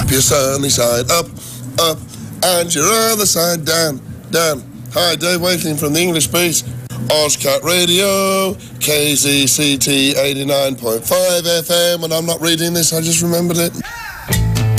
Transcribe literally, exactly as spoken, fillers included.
Clap your sunny side up, up, and your other side down, down. Hi, Dave Wakeling from the English Beat. Ozcat Radio, K Z C T eighty-nine point five F M, and I'm not reading this, I just remembered it.